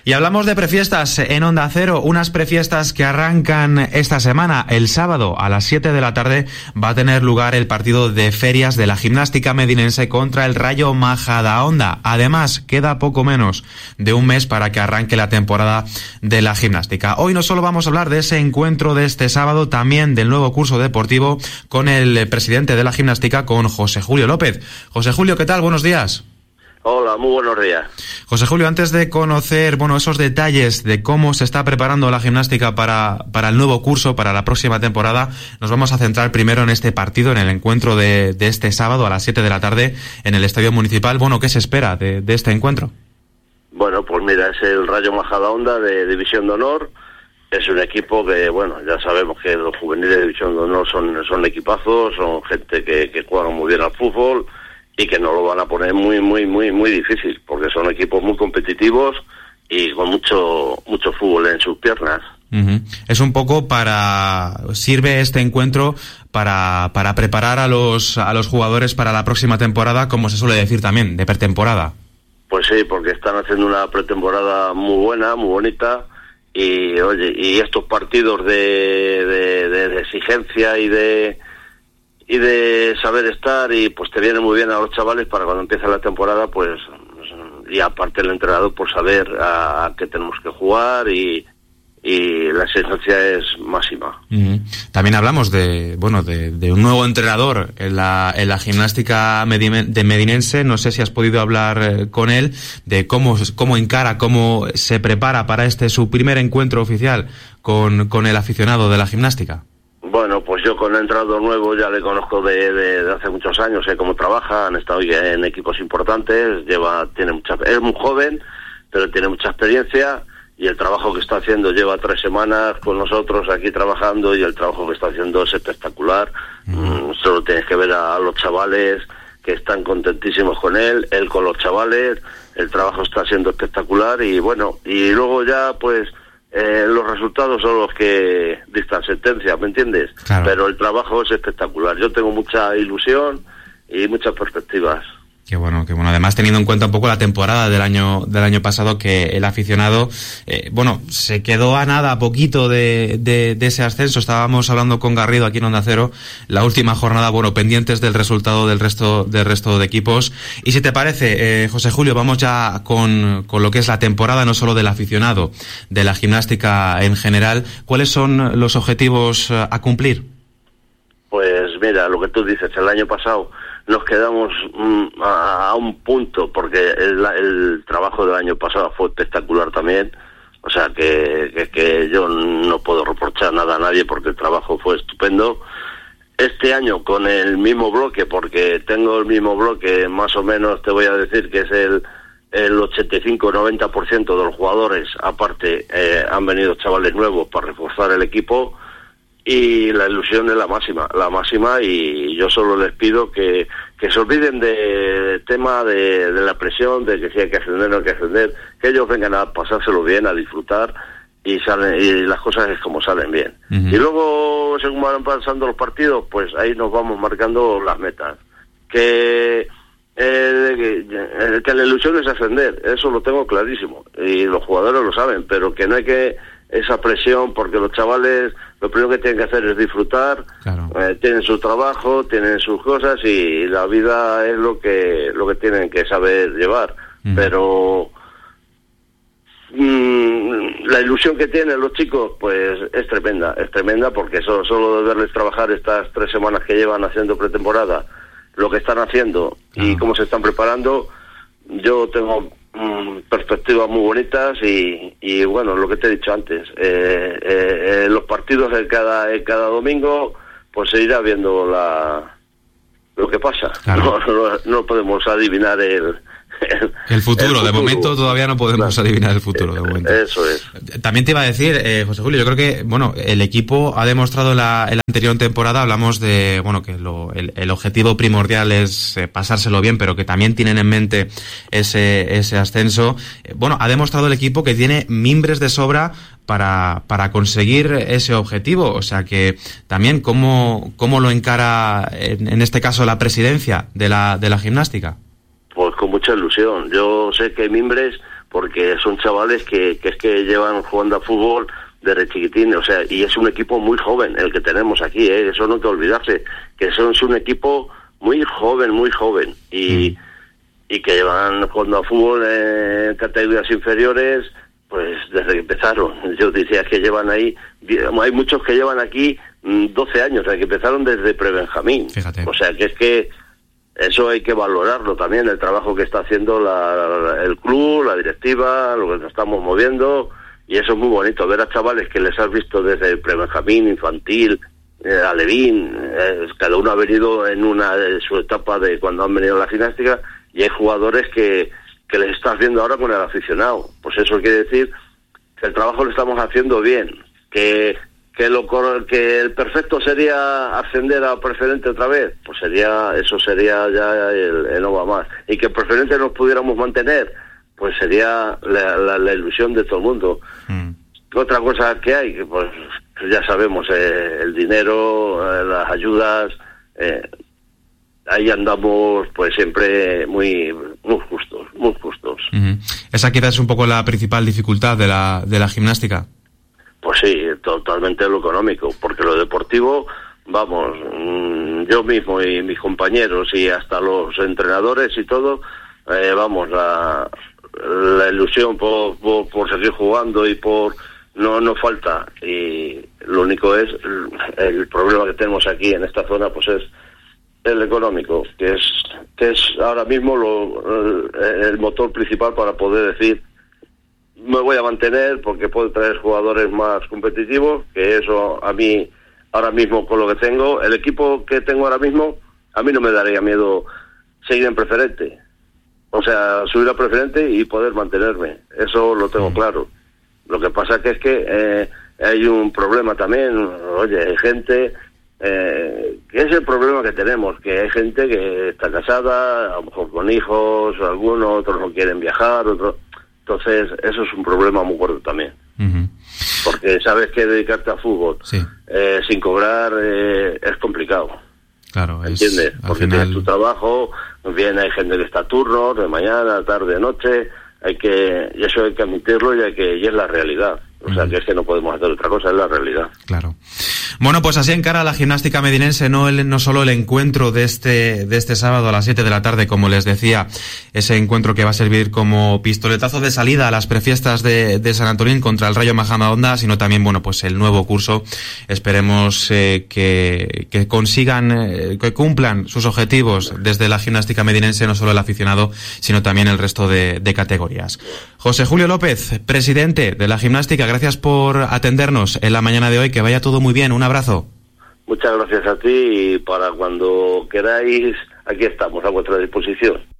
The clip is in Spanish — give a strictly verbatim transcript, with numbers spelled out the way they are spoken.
Y hablamos de prefiestas en Onda Cero, unas prefiestas que arrancan esta semana. El sábado a las siete de la tarde va a tener lugar el partido de ferias de la Gimnástica Medinense contra el Rayo Majadahonda. Además, queda poco menos de un mes para que arranque la temporada de la gimnástica. Hoy no solo vamos a hablar de ese encuentro de este sábado, también del nuevo curso deportivo con el presidente de la gimnástica, con José Julio López. José Julio, ¿qué tal? Buenos días. Hola, muy buenos días. José Julio, antes de conocer, bueno, esos detalles de cómo se está preparando la gimnástica para, para el nuevo curso, para la próxima temporada, nos vamos a centrar primero en este partido, en el encuentro de, de este sábado a las siete de la tarde en el Estadio Municipal. Bueno, ¿qué se espera de, de este encuentro? Bueno, pues mira, es el Rayo Majadahonda de División de Honor. Es un equipo que, bueno, ya sabemos que los juveniles de División de Honor son, son equipazos, son gente que, que juega muy bien al fútbol, y que no lo van a poner muy, muy, muy, muy difícil, porque son equipos muy competitivos y con mucho, mucho fútbol en sus piernas. Uh-huh. Es un poco para, sirve este encuentro para, para preparar a los, a los jugadores para la próxima temporada, como se suele decir también, de pretemporada. Pues sí, porque están haciendo una pretemporada muy buena, muy bonita, y oye, y estos partidos de, de, de, de exigencia y de y de saber estar, y pues te viene muy bien a los chavales para cuando empieza la temporada, pues, y aparte el entrenador, por saber a, a qué tenemos que jugar, y, y la exigencia es máxima. Uh-huh. También hablamos de, bueno, de, de un nuevo entrenador en la, en la gimnástica de Medinense. No sé si has podido hablar con él de cómo, cómo encara, cómo se prepara para este su primer encuentro oficial con, con el aficionado de la gimnástica. Bueno, pues yo con el entrenador nuevo ya le conozco de, de, de hace muchos años, sé cómo trabaja, han estado en equipos importantes, lleva, tiene mucha, es muy joven, pero tiene mucha experiencia, y el trabajo que está haciendo, lleva tres semanas con nosotros aquí trabajando, y el trabajo que está haciendo es espectacular. Mm, solo tienes que ver a, a los chavales que están contentísimos con él, él con los chavales, el trabajo está siendo espectacular, y bueno, y luego ya pues Eh, los resultados son los que dictan sentencia, ¿me entiendes? Claro. Pero el trabajo es espectacular. Yo tengo mucha ilusión y muchas perspectivas. Qué bueno, qué bueno. Además, teniendo en cuenta un poco la temporada del año del año pasado, que el aficionado, eh, bueno, se quedó a nada, a poquito de, de, de ese ascenso. Estábamos hablando con Garrido aquí en Onda Cero, la última jornada, bueno, pendientes del resultado del resto del resto de equipos. Y si te parece, eh, José Julio, vamos ya con, con lo que es la temporada, no solo del aficionado, de la gimnástica en general. ¿Cuáles son los objetivos a cumplir? Pues mira, lo que tú dices, el año pasado nos quedamos mm, a, a un punto, porque el, el trabajo del año pasado fue espectacular también, o sea que, que, que yo no puedo reprochar nada a nadie porque el trabajo fue estupendo. Este año con el mismo bloque, porque tengo el mismo bloque, más o menos te voy a decir que es el, el ochenta y cinco noventa por ciento de los jugadores, aparte eh, han venido chavales nuevos para reforzar el equipo, y la ilusión es la máxima, la máxima, y yo solo les pido que, que se olviden del tema de, de la presión, de que si hay que ascender o no hay que ascender, que ellos vengan a pasárselo bien, a disfrutar, y salen y las cosas es como salen bien. Uh-huh. Y luego, según van pasando los partidos, pues ahí nos vamos marcando las metas. Que, eh, que, que la ilusión es ascender, eso lo tengo clarísimo, y los jugadores lo saben, pero que no hay que esa presión, porque los chavales lo primero que tienen que hacer es disfrutar. Claro. eh, tienen su trabajo, tienen sus cosas, y la vida es lo que lo que tienen que saber llevar. Mm. Pero mmm, la ilusión que tienen los chicos pues es tremenda, es tremenda, porque solo, solo de verles trabajar estas tres semanas que llevan haciendo pretemporada, lo que están haciendo ah. y cómo se están preparando, yo tengo perspectivas muy bonitas, y, y bueno, lo que te he dicho antes, eh, eh, eh, los partidos de cada de cada domingo, pues se irá viendo la lo que pasa. Claro. No, no, no podemos adivinar el El, el, futuro. el futuro, de momento todavía no podemos claro. adivinar el futuro, de momento. Eso es. También te iba a decir, eh, José Julio, yo creo que, bueno, el equipo ha demostrado en la, en la anterior temporada, hablamos de, bueno, que lo, el, el objetivo primordial es eh, pasárselo bien, pero que también tienen en mente ese, ese ascenso. Eh, bueno, ha demostrado el equipo que tiene mimbres de sobra para, para conseguir ese objetivo. O sea que también, ¿cómo, cómo lo encara, en, en este caso, la presidencia de la, de la gimnástica? Pues con mucha ilusión. Yo sé que hay mimbres porque son chavales que, que es que llevan jugando a fútbol desde chiquitín, o sea, y es un equipo muy joven el que tenemos aquí, ¿eh? Eso no hay que olvidarse, que son, es un equipo muy joven, muy joven, y, mm. y que llevan jugando a fútbol en categorías inferiores, pues desde que empezaron. Yo decía que llevan ahí, hay muchos que llevan aquí doce años, o sea, que empezaron desde prebenjamín. Fíjate. O sea, que es que eso hay que valorarlo también, el trabajo que está haciendo la, la, el club, la directiva, lo que nos estamos moviendo, y eso es muy bonito, ver a chavales que les has visto desde prebenjamín, infantil, eh, alevín, eh, cada uno ha venido en una de su etapa de cuando han venido a la gimnástica, y hay jugadores que, que les estás viendo ahora con el aficionado. Pues eso quiere decir que el trabajo lo estamos haciendo bien, que que lo que el perfecto sería ascender a preferente otra vez, pues sería eso sería ya el, el no va más, y que preferente nos pudiéramos mantener, pues sería la, la, la ilusión de todo el mundo. Mm. Otra cosa que hay, que pues ya sabemos, eh, el dinero, eh, las ayudas, eh, ahí andamos pues siempre muy muy justos, muy justos. Uh-huh. Esa quizás es un poco la principal dificultad de la de la gimnástica. Pues sí, totalmente lo económico, porque lo deportivo, vamos, yo mismo y mis compañeros y hasta los entrenadores y todo, eh, vamos, la, la ilusión por, por, por seguir jugando y por no no falta, y lo único es el, el problema que tenemos aquí en esta zona, pues es el económico, que es que es ahora mismo lo, el, el motor principal para poder decir me voy a mantener, porque puedo traer jugadores más competitivos, que eso a mí ahora mismo con lo que tengo, el equipo que tengo ahora mismo, a mí no me daría miedo seguir en preferente, o sea, subir a preferente y poder mantenerme, eso lo tengo claro. Lo que pasa que es que eh, hay un problema también, oye, hay gente, eh, que es el problema que tenemos, que hay gente que está casada, a lo mejor con hijos, algunos, otros no quieren viajar, otros... Entonces, eso es un problema muy gordo también. Uh-huh. Porque sabes que dedicarte a fútbol sí. eh, sin cobrar eh, es complicado. Claro, es, ¿entiendes? Porque final... tienes tu trabajo, bien hay gente que está a turnos, de mañana, tarde, noche, hay que, y eso hay que admitirlo y hay que, y es la realidad. O uh-huh. sea, que es que no podemos hacer otra cosa, es la realidad. Claro. Bueno, pues así encara la gimnástica medinense, no el, no solo el encuentro de este de este sábado a las siete de la tarde, como les decía, ese encuentro que va a servir como pistoletazo de salida a las prefiestas de, de San Antonín contra el Rayo Majadahonda, sino también, bueno, pues el nuevo curso. Esperemos eh, que, que consigan, eh, que cumplan sus objetivos desde la gimnástica medinense, no solo el aficionado, sino también el resto de, de categorías. José Julio López, presidente de la gimnástica, gracias por atendernos en la mañana de hoy, que vaya todo muy bien. Un abrazo. Muchas gracias a ti, y para cuando queráis, aquí estamos a vuestra disposición.